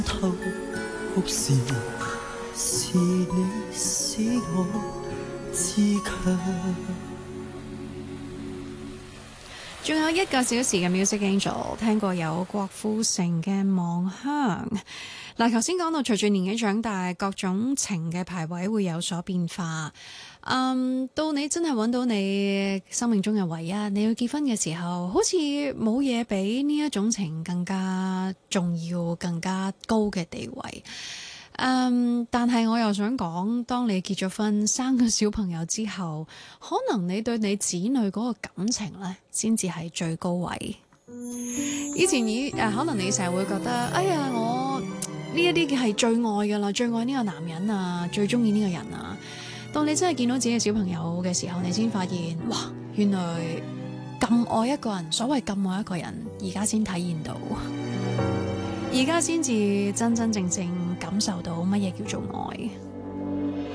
偷哭時，是你使我自強。 仲有1個小時嘅 Music Angel， 聽過有郭富城嘅《望鄉》。嗱，頭先講到隨住年紀長大，各種情嘅排位會有所變化。到你真係揾到你生命中嘅唯一，你要結婚嘅時候，好似冇嘢比呢一種情更加重要、更加高嘅地位。但係我又想講，當你結咗婚、生咗小朋友之後，可能你對你子女嗰個感情呢，先至係最高位。以前可能你成日會覺得，哎呀，我呢一啲係最愛噶啦，最愛呢個男人啊，最中意呢個人啊。當你真係見到自己嘅小朋友嘅時候，你先發現，哇，原來咁愛一個人，所謂咁愛一個人，而家先體現到。而家先至真真正正感受到乜嘢叫做愛。